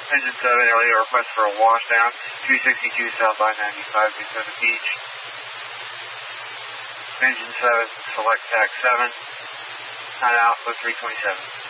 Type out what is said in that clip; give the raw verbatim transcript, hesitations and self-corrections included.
Engine seven, earlier request for a washdown, two sixty-two south I ninety-five, Daytona Beach. Engine seven, select tack seven, nine Alpha three twenty-seven.